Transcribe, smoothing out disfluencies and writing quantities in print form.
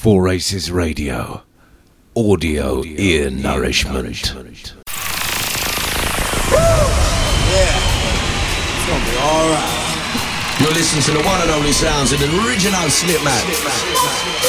Four Aces Radio. Audio ear nourishment. Yeah. It's gonna be alright. You're listening to the one and only sounds of the original Slipmatt.